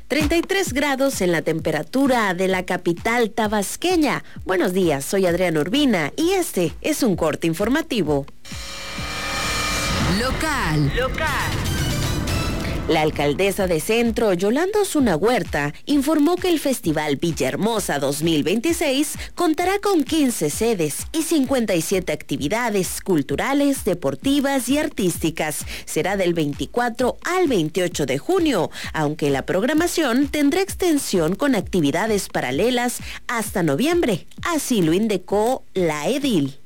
33 grados en la temperatura de la capital tabasqueña. Buenos días, soy Adriana Urbina y este es un corte informativo. Local. La alcaldesa de Centro, Yolanda Osuna Huerta, informó que el Festival Villahermosa 2026 contará con 15 sedes y 57 actividades culturales, deportivas y artísticas. Será del 24 al 28 de junio, aunque la programación tendrá extensión con actividades paralelas hasta noviembre. Así lo indicó la edil.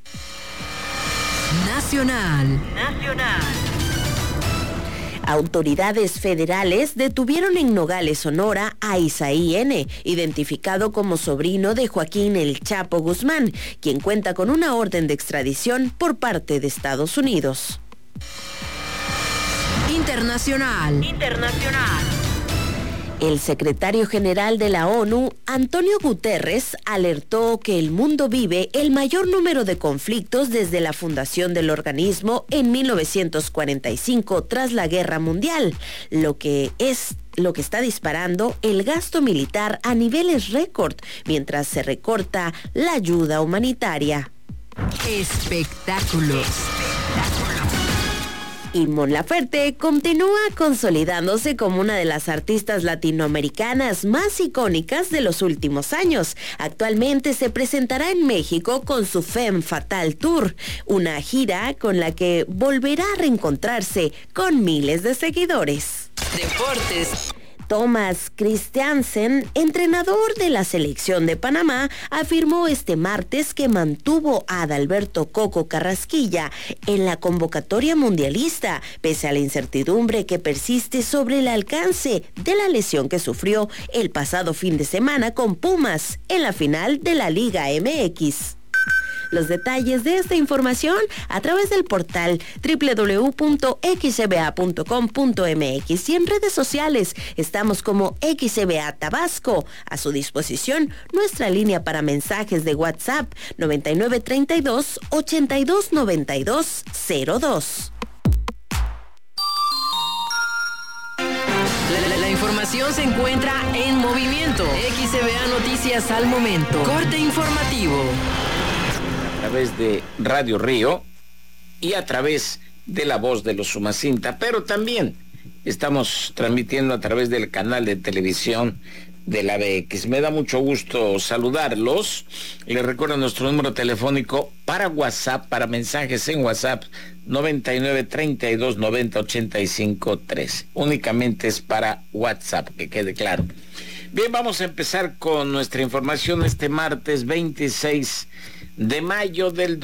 Nacional. Autoridades federales detuvieron en Nogales, Sonora, a Isaí N., identificado como sobrino de Joaquín El Chapo Guzmán, quien cuenta con una orden de extradición por parte de Estados Unidos. Internacional. El secretario general de la ONU, Antonio Guterres, alertó que el mundo vive el mayor número de conflictos desde la fundación del organismo en 1945 tras la Guerra Mundial, lo que está disparando el gasto militar a niveles récord, mientras se recorta la ayuda humanitaria. Espectáculos. Y Mon Laferte continúa consolidándose como una de las artistas latinoamericanas más icónicas de los últimos años. Actualmente se presentará en México con su Femme Fatale Tour, una gira con la que volverá a reencontrarse con miles de seguidores. Deportes. Thomas Christiansen, entrenador de la selección de Panamá, afirmó este martes que mantuvo a Adalberto Coco Carrasquilla en la convocatoria mundialista, pese a la incertidumbre que persiste sobre el alcance de la lesión que sufrió el pasado fin de semana con Pumas en la final de la Liga MX. Los detalles de esta información a través del portal www.xcba.com.mx y en redes sociales estamos como XCBA Tabasco. A su disposición nuestra línea para mensajes de WhatsApp 9932-829202. La información se encuentra en movimiento. XCBA Noticias al momento. Corte informativo. A través de Radio Río y a través de La Voz de los Umacinta, pero también estamos transmitiendo a través del canal de televisión de la BX. Me da mucho gusto saludarlos. Les recuerdo nuestro número telefónico para WhatsApp, para mensajes en WhatsApp, 9932908513. Únicamente es para WhatsApp, que quede claro. Bien, vamos a empezar con nuestra información este martes 26 de mayo del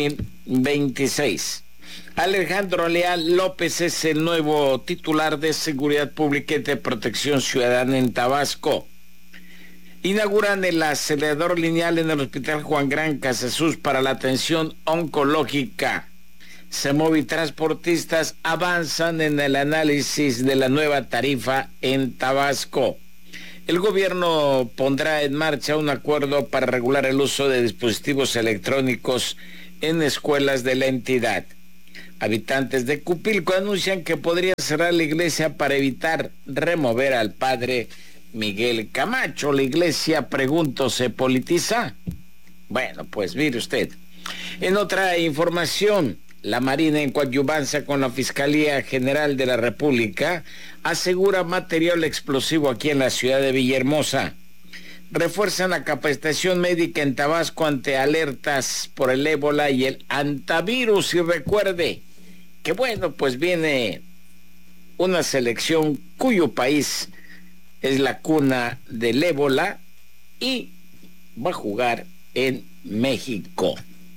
2026. Alejandro Leal López es el nuevo titular de Seguridad Pública y de Protección Ciudadana en Tabasco. Inauguran el acelerador lineal en el Hospital Juan Gran Casasus para la atención oncológica. Semovi Transportistas avanzan en el análisis de la nueva tarifa en Tabasco. El gobierno pondrá en marcha un acuerdo para regular el uso de dispositivos electrónicos en escuelas de la entidad. Habitantes de Cupilco anuncian que podrían cerrar la iglesia para evitar remover al padre Miguel Camacho. La iglesia, pregunto, ¿se politiza? Bueno, pues mire usted. En otra información, la Marina en coadyuvancia con la Fiscalía General de la República asegura material explosivo aquí en la ciudad de Villahermosa. Refuerzan la capacitación médica en Tabasco ante alertas por el ébola y el antivirus. Y recuerde que bueno, pues viene una selección cuyo país es la cuna del ébola y va a jugar en México.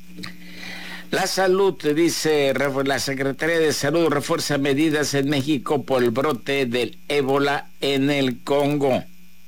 La salud, dice la Secretaría de Salud, refuerza medidas en México por el brote del ébola en el Congo.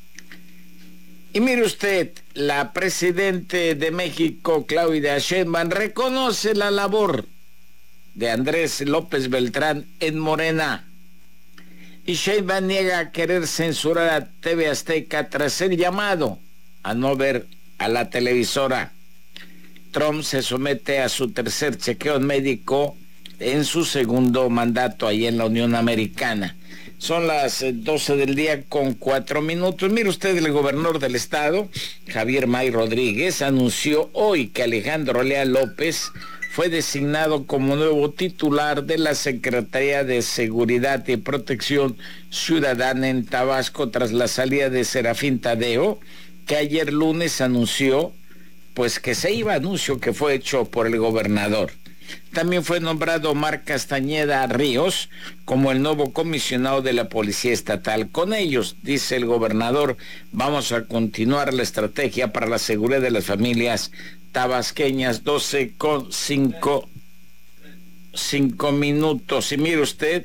Y mire usted, la presidente de México, Claudia Sheinbaum, reconoce la labor de Andrés López Beltrán en Morena. Y Sheinbaum niega querer censurar a TV Azteca tras ser llamado a no ver a la televisora. Trump se somete a su tercer chequeo médico en su segundo mandato ahí en la Unión Americana. Son las 12 del día con 4 minutos. Mire usted, el gobernador del estado, Javier May Rodríguez, anunció hoy que Alejandro Lea López fue designado como nuevo titular de la Secretaría de Seguridad y Protección Ciudadana en Tabasco tras la salida de Serafín Tadeo, que ayer lunes anunció que se iba, anuncio que fue hecho por el gobernador. También fue nombrado Omar Castañeda Ríos como el nuevo comisionado de la Policía Estatal. Con ellos, dice el gobernador, vamos a continuar la estrategia para la seguridad de las familias tabasqueñas. 12 con 5 minutos. Y mire usted,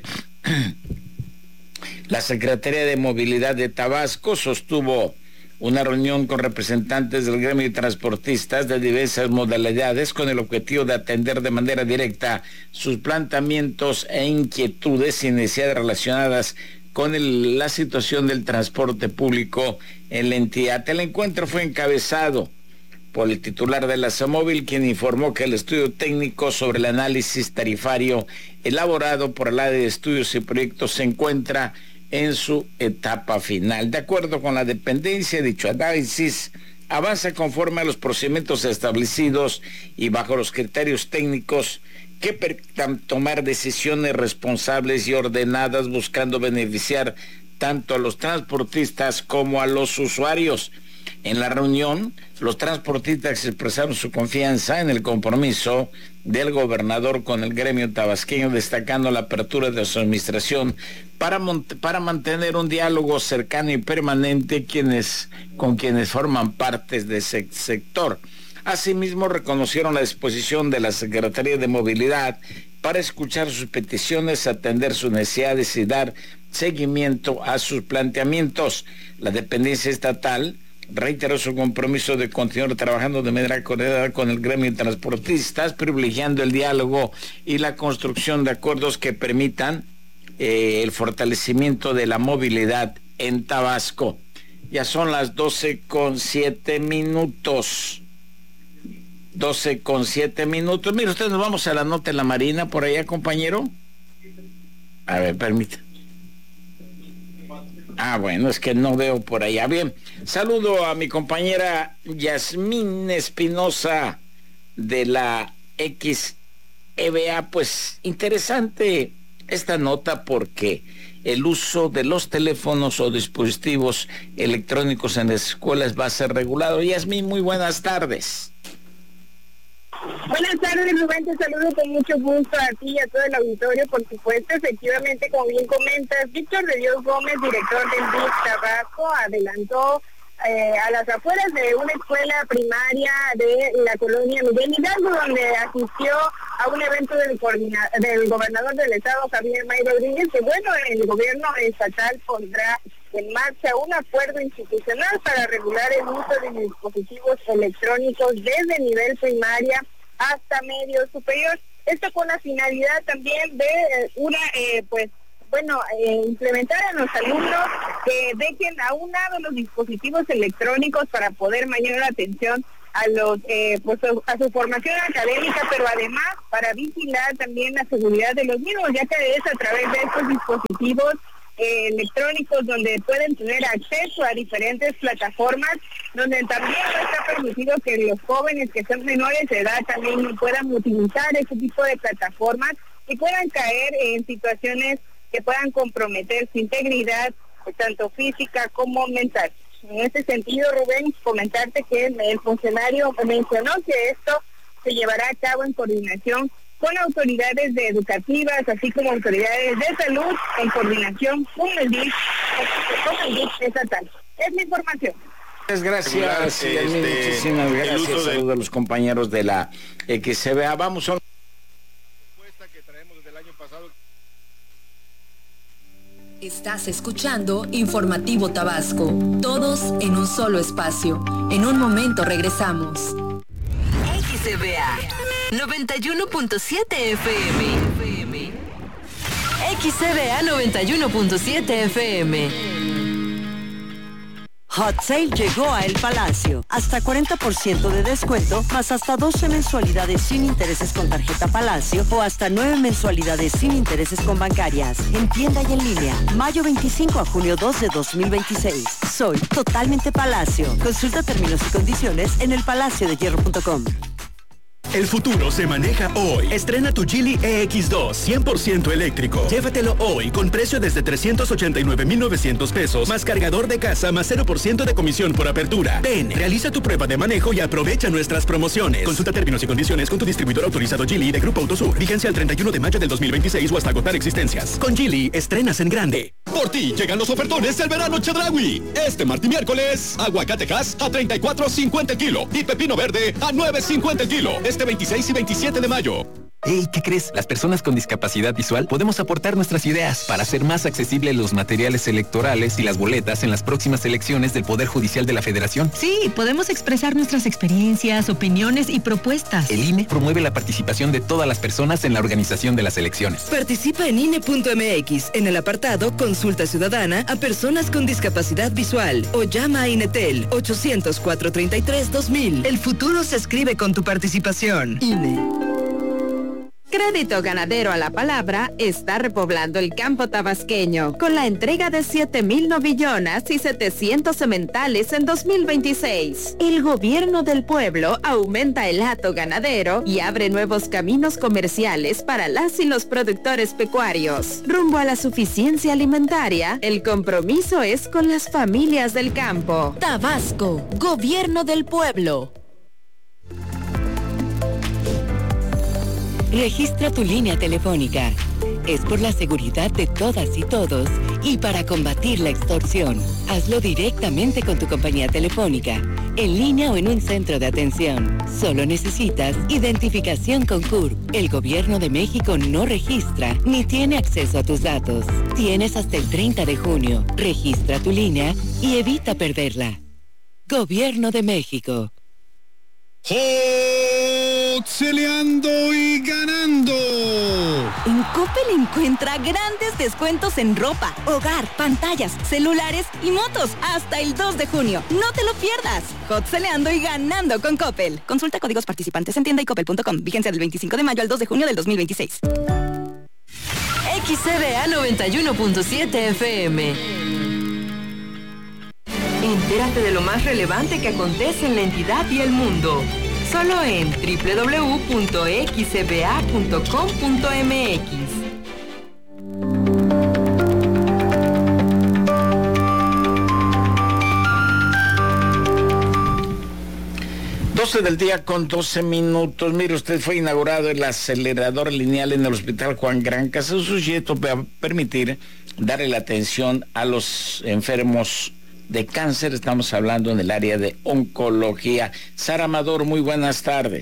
la Secretaría de Movilidad de Tabasco sostuvo una reunión con representantes del gremio de transportistas de diversas modalidades con el objetivo de atender de manera directa sus planteamientos e inquietudes y necesidades relacionadas con la situación del transporte público en la entidad. El encuentro fue encabezado por el titular de la SAMóvil, quien informó que el estudio técnico sobre el análisis tarifario elaborado por el área de estudios y proyectos se encuentra en su etapa final. De acuerdo con la dependencia, dicho análisis avanza conforme a los procedimientos establecidos y bajo los criterios técnicos que permitan tomar decisiones responsables y ordenadas, buscando beneficiar tanto a los transportistas como a los usuarios. En la reunión, los transportistas expresaron su confianza en el compromiso del gobernador con el gremio tabasqueño, destacando la apertura de su administración para mantener un diálogo cercano y permanente con quienes forman parte de ese sector. Asimismo, reconocieron la disposición de la Secretaría de Movilidad para escuchar sus peticiones, atender sus necesidades y dar seguimiento a sus planteamientos. La dependencia estatal reiteró su compromiso de continuar trabajando de manera coordinada con el gremio de transportistas, privilegiando el diálogo y la construcción de acuerdos que permitan el fortalecimiento de la movilidad en Tabasco. Ya son las 12 con 7 minutos. 12 con 7 minutos. Mire usted, nos vamos a la nota en la Marina por allá, compañero. A ver, permítame. Bueno, es que no veo por allá. Bien, saludo a mi compañera Yasmín Espinosa de la XEBA. Pues interesante esta nota porque el uso de los teléfonos o dispositivos electrónicos en las escuelas va a ser regulado. Yasmín, muy buenas tardes. Buenas tardes, Rubén, te saludo con mucho gusto a ti y a todo el auditorio. Por supuesto, efectivamente, como bien comentas, Víctor de Dios Gómez, director del DIF Tabasco, adelantó a las afueras de una escuela primaria de la colonia Miguel Hidalgo, donde asistió a un evento del gobernador del estado, Javier May Rodríguez, que bueno, el gobierno estatal pondrá en marcha un acuerdo institucional para regular el uso de dispositivos electrónicos desde nivel primaria hasta medio superior. Esto con la finalidad también de implementar a los alumnos que dejen a un lado los dispositivos electrónicos para poder mayor atención a los a su formación académica, pero además para vigilar también la seguridad de los mismos, ya que es a través de estos dispositivos electrónicos donde pueden tener acceso a diferentes plataformas, donde también no está permitido que los jóvenes que son menores de edad también puedan utilizar ese tipo de plataformas y puedan caer en situaciones que puedan comprometer su integridad, tanto física como mental. En ese sentido, Rubén, comentarte que el funcionario mencionó que esto se llevará a cabo en coordinación con autoridades educativas, así como autoridades de salud, en coordinación con el DIF estatal. Es mi información. Muchas gracias, muchísimas gracias. Saludos a los compañeros de la XCBA. Vamos a una propuesta que traemos desde el año pasado. Estás escuchando Informativo Tabasco, todos en un solo espacio. En un momento regresamos. XCBA 91.7 FM. XCBA 91.7 FM. Hot Sale llegó a El Palacio. Hasta 40% de descuento, más hasta 12 mensualidades sin intereses con tarjeta Palacio o hasta 9 mensualidades sin intereses con bancarias. En tienda y en línea. Mayo 25 a junio 2 de 2026. Soy totalmente Palacio. Consulta términos y condiciones en elpalaciodehierro.com. El futuro se maneja hoy. Estrena tu Geely EX2 100% eléctrico. Llévatelo hoy con precio desde 389,900 pesos, más cargador de casa, más 0% de comisión por apertura. Ven, realiza tu prueba de manejo y aprovecha nuestras promociones. Consulta términos y condiciones con tu distribuidor autorizado Geely de Grupo Autosur. Vigencia al 31 de mayo del 2026 o hasta agotar existencias. Con Geely, estrenas en grande. Por ti llegan los ofertones del verano Chedraui. Este martes y miércoles, aguacatejas a 34.50 el kilo y pepino verde a 9.50 el kilo. Este 26 y 27 de mayo. Hey, ¿qué crees? Las personas con discapacidad visual podemos aportar nuestras ideas para hacer más accesibles los materiales electorales y las boletas en las próximas elecciones del Poder Judicial de la Federación. Sí, podemos expresar nuestras experiencias, opiniones y propuestas. El INE promueve la participación de todas las personas en la organización de las elecciones. Participa en INE.mx en el apartado Consulta Ciudadana a personas con discapacidad visual o llama a INETEL 800-433-2000. El futuro se escribe con tu participación. INE. Crédito Ganadero a la Palabra está repoblando el campo tabasqueño con la entrega de 7,000 novillonas y 700 sementales en 2026. El gobierno del pueblo aumenta el hato ganadero y abre nuevos caminos comerciales para las y los productores pecuarios. Rumbo a la suficiencia alimentaria, el compromiso es con las familias del campo. Tabasco, gobierno del pueblo. Registra tu línea telefónica. Es por la seguridad de todas y todos y para combatir la extorsión. Hazlo directamente con tu compañía telefónica, en línea o en un centro de atención. Solo necesitas identificación con CURP. El Gobierno de México no registra ni tiene acceso a tus datos. Tienes hasta el 30 de junio. Registra tu línea y evita perderla. Gobierno de México. Celeando y ganando. En Coppel encuentra grandes descuentos en ropa, hogar, pantallas, celulares y motos hasta el 2 de junio. No te lo pierdas. Celeando y ganando con Coppel. Consulta códigos participantes en tienda y coppel.com. Vigencia del 25 de mayo al 2 de junio del 2026. XCBA 91.7 FM. Entérate de lo más relevante que acontece en la entidad y el mundo. Solo en www.xcba.com.mx. Del día con 12 minutos. Mire, usted, fue inaugurado el acelerador lineal en el Hospital Juan Gran Casasus y esto va a permitir darle la atención a los enfermos de cáncer. Estamos hablando en el área de oncología. Sara Amador, muy buenas tardes.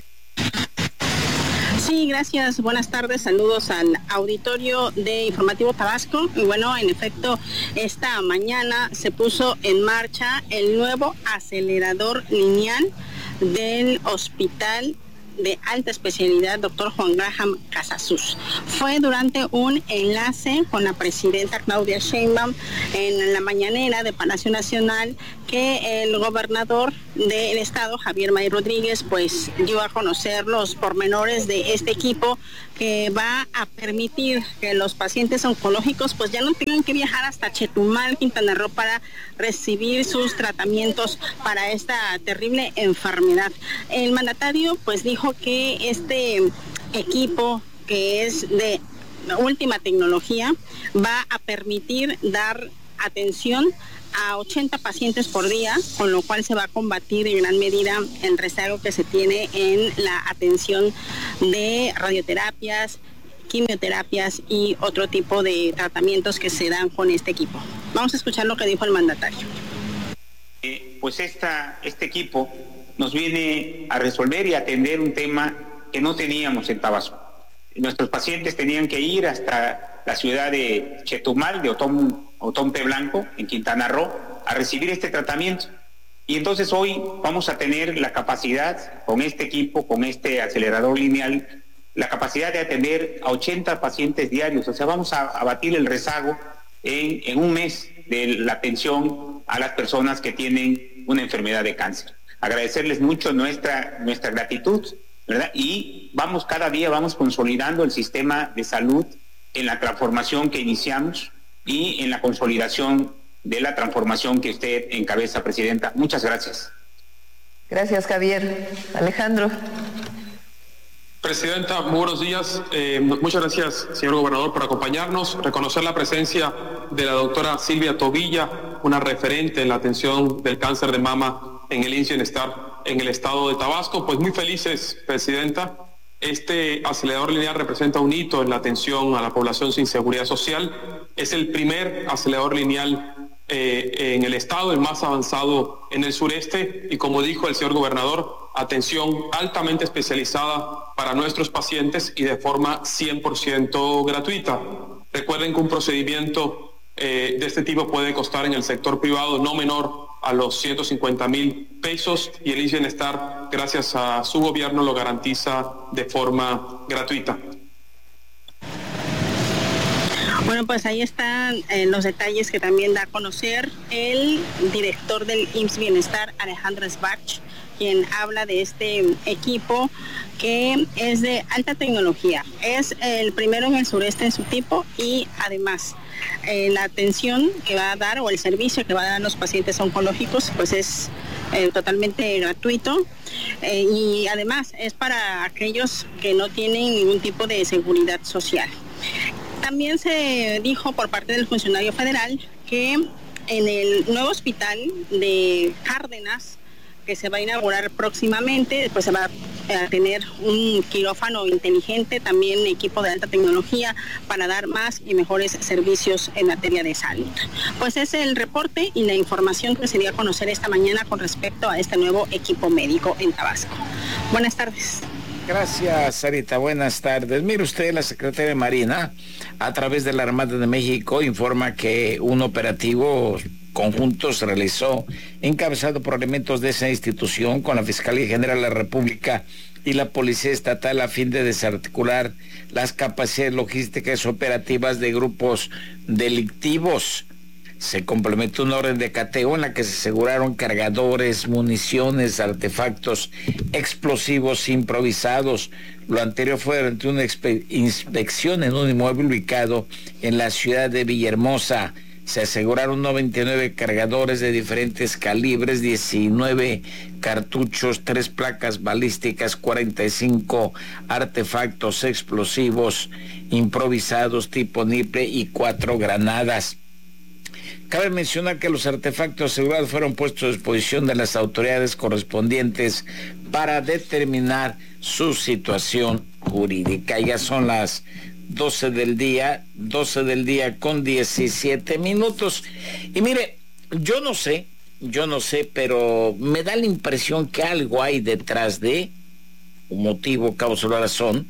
Sí, gracias. Buenas tardes. Saludos al auditorio de Informativo Tabasco. Y bueno, en efecto, esta mañana se puso en marcha el nuevo acelerador lineal del Hospital de Alta Especialidad Dr. Juan Graham Casasus. Fue durante un enlace con la presidenta Claudia Sheinbaum en la mañanera de Palacio Nacional que el gobernador del estado, Javier May Rodríguez, pues dio a conocer los pormenores de este equipo que va a permitir que los pacientes oncológicos pues ya no tengan que viajar hasta Chetumal, Quintana Roo, para recibir sus tratamientos para esta terrible enfermedad. El mandatario pues dijo que este equipo, que es de última tecnología, va a permitir dar atención a 80 pacientes por día, con lo cual se va a combatir en gran medida el rezago que se tiene en la atención de radioterapias, quimioterapias y otro tipo de tratamientos que se dan con este equipo. Vamos a escuchar lo que dijo el mandatario. Pues este equipo nos viene a resolver y atender un tema que no teníamos en Tabasco. Nuestros pacientes tenían que ir hasta la ciudad de Chetumal, de Otompe Blanco, en Quintana Roo, a recibir este tratamiento. Y entonces hoy vamos a tener la capacidad, con este equipo, con este acelerador lineal, la capacidad de atender a 80 pacientes diarios. O sea, vamos a abatir el rezago en un mes de la atención a las personas que tienen una enfermedad de cáncer. Agradecerles mucho nuestra gratitud, ¿verdad? Y cada día vamos consolidando el sistema de salud en la transformación que iniciamos y en la consolidación de la transformación que usted encabeza, Presidenta. Muchas gracias. Gracias, Javier. Alejandro. Presidenta, muy buenos días. Muchas gracias, señor gobernador, por acompañarnos. Reconocer la presencia de la doctora Silvia Tobilla, una referente en la atención del cáncer de mama en el IMSS Bienestar en el estado de Tabasco. Pues muy felices, Presidenta. Este acelerador lineal representa un hito en la atención a la población sin seguridad social. Es el primer acelerador lineal en el estado, el más avanzado en el sureste, y como dijo el señor gobernador, atención altamente especializada para nuestros pacientes y de forma 100% gratuita. Recuerden que un procedimiento de este tipo puede costar en el sector privado no menor a los 150,000 pesos, y el IMSS Bienestar, gracias a su gobierno, lo garantiza de forma gratuita. Bueno, pues ahí están los detalles que también da a conocer el director del IMSS Bienestar, Alejandro Sbach, quien habla de este equipo que es de alta tecnología. Es el primero en el sureste en su tipo, y además la atención que va a dar, o el servicio que va a dar a los pacientes oncológicos, pues es totalmente gratuito, y además es para aquellos que no tienen ningún tipo de seguridad social. También se dijo por parte del funcionario federal que en el nuevo hospital de Cárdenas, que se va a inaugurar próximamente, pues se va a tener un quirófano inteligente, también equipo de alta tecnología para dar más y mejores servicios en materia de salud. Pues es el reporte y la información que se dio a conocer esta mañana con respecto a este nuevo equipo médico en Tabasco. Buenas tardes. Gracias, Sarita. Buenas tardes. Mire usted, la Secretaría de Marina, a través de la Armada de México, informa que un operativo conjunto se realizó, encabezado por elementos de esa institución, con la Fiscalía General de la República y la Policía Estatal, a fin de desarticular las capacidades logísticas operativas de grupos delictivos. Se complementó una orden de cateo en la que se aseguraron cargadores, municiones, artefactos explosivos improvisados. Lo anterior fue durante una inspección en un inmueble ubicado en la ciudad de Villahermosa. Se aseguraron 99 cargadores de diferentes calibres, 19 cartuchos, 3 placas balísticas, 45 artefactos explosivos improvisados tipo niple y 4 granadas. Cabe mencionar que los artefactos asegurados fueron puestos a disposición de las autoridades correspondientes para determinar su situación jurídica. Ya son las 12 del día con 17 minutos. Y mire, yo no sé, pero me da la impresión que algo hay detrás de un motivo, causa o razón,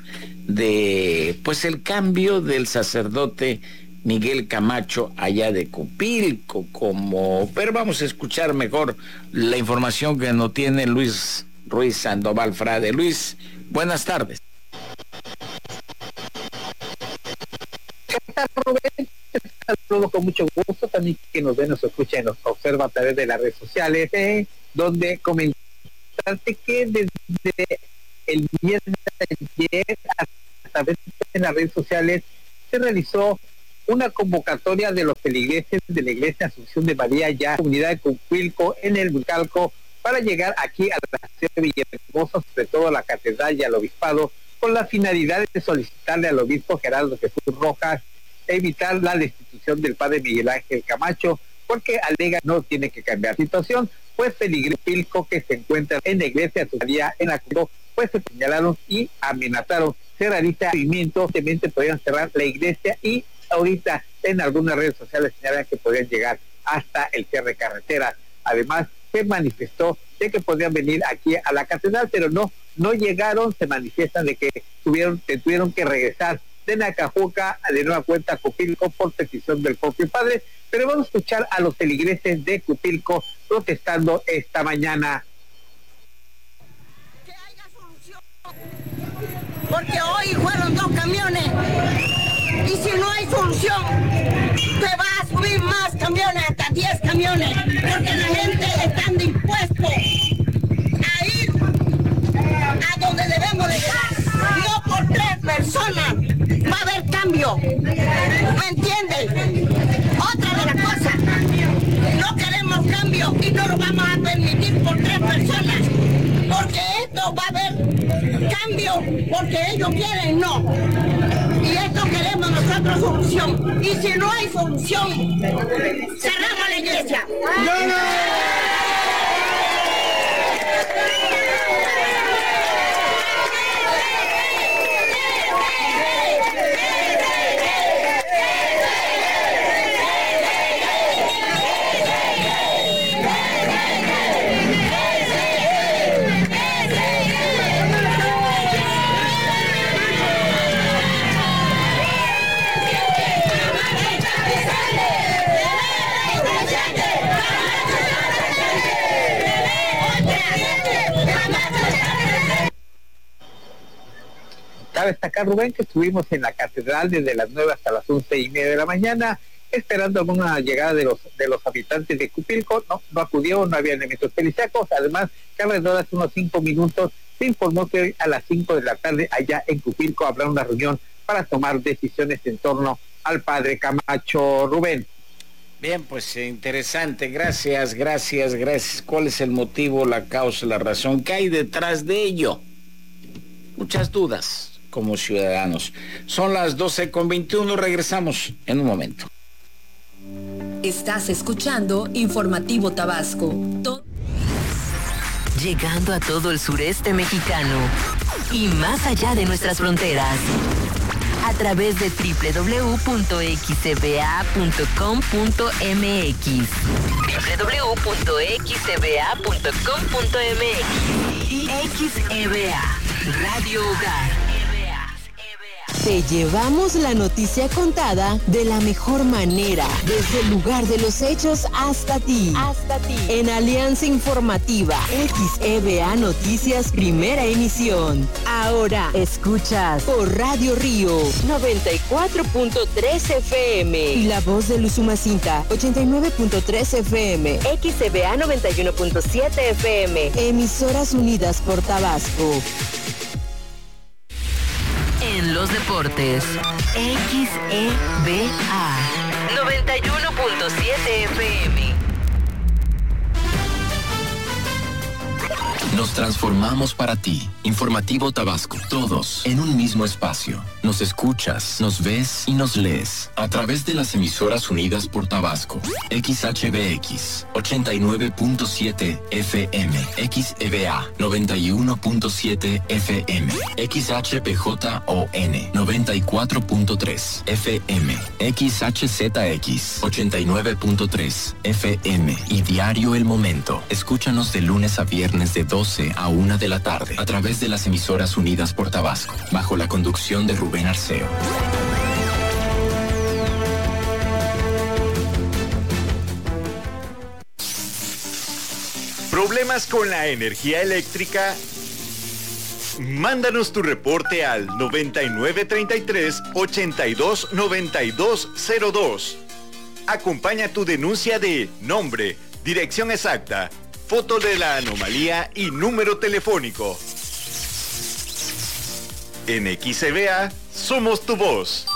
de pues el cambio del sacerdote Miguel Camacho allá de Copilco, pero vamos a escuchar mejor la información que nos tiene Luis Ruiz Sandoval Frade. Luis, buenas tardes. ¿Qué tal, Rubén? Saludo con mucho gusto, también que nos ve, nos escucha y nos observa a través de las redes sociales, donde comentarte que desde el viernes de ayer, a través de las redes sociales, se realizó una convocatoria de los feligreses de la Iglesia Asunción de María, ya comunidad de Copilco, en el Bucalco, para llegar aquí a la ciudad de Villahermosa, sobre todo a la catedral y al obispado, con la finalidad de solicitarle al obispo Gerardo Jesús Rojas evitar la destitución del padre Miguel Ángel Camacho, porque alega no tiene que cambiar situación, pues feligreses de Copilco que se encuentran en la Iglesia Asunción de María, en Acudo, pues se señalaron y amenazaron cerrarista movimiento, simplemente podrían cerrar la iglesia, y ahorita en algunas redes sociales señalan que podrían llegar hasta el cierre de carretera. Además, se manifestó de que podrían venir aquí a la catedral, pero no llegaron. Se manifiestan de que tuvieron que regresar de Nacajuca de nueva cuenta a Copilco por petición del propio padre. Pero vamos a escuchar a los feligreses de Copilco protestando esta mañana. Que haya solución, porque hoy fueron 2 camiones. Y si no hay solución, te va a subir más camiones, hasta 10 camiones. cambio. ¿Me entiendes? Otra de las cosas, no queremos cambio y no lo vamos a permitir por 3 personas. Porque esto va a haber cambio, porque ellos quieren, no. Y esto queremos nosotros solución. Y si no hay solución, cerramos la iglesia. Cabe destacar, Rubén, que estuvimos en la catedral desde las 9 hasta las 11:30 de la mañana, esperando alguna llegada de los habitantes de Cupilco. No acudió, no había elementos policíacos. Además, que alrededor de hace unos 5 minutos se informó que hoy a las 5 de la tarde allá en Cupilco habrá una reunión para tomar decisiones en torno al padre Camacho. Rubén. Bien, pues interesante, gracias. ¿Cuál es el motivo, la causa, la razón? ¿Qué hay detrás de ello? Muchas dudas como ciudadanos. Son las 12:21, regresamos en un momento. Estás escuchando Informativo Tabasco. Llegando a todo el sureste mexicano y más allá de nuestras fronteras. A través de www.xcba.com.mx www.xcba.com.mx y XEBA Radio Hogar. Te llevamos la noticia contada de la mejor manera, desde el lugar de los hechos hasta ti. En Alianza Informativa, XEBA Noticias Primera Emisión. Ahora escuchas por Radio Río 94.3 FM y La Voz de Usumacinta 89.3 FM, XEBA 91.7 FM. Emisoras unidas por Tabasco. En los deportes, XEBA 91.7 FM. Nos transformamos para ti. Informativo Tabasco. Todos en un mismo espacio. Nos escuchas, nos ves y nos lees a través de las emisoras unidas por Tabasco. XHBX 89.7 FM, XEBA 91.7 FM, XHPJON 94.3 FM, XHZX 89.3 FM y Diario El Momento. Escúchanos de lunes a viernes de 12 a 1 de la tarde a través de las emisoras unidas por Tabasco, bajo la conducción de Rubén Arceo. ¿Problemas con la energía eléctrica? Mándanos tu reporte al 9933-829202. Acompaña tu denuncia de nombre, dirección exacta, foto de la anomalía y número telefónico. En XEBA somos tu voz.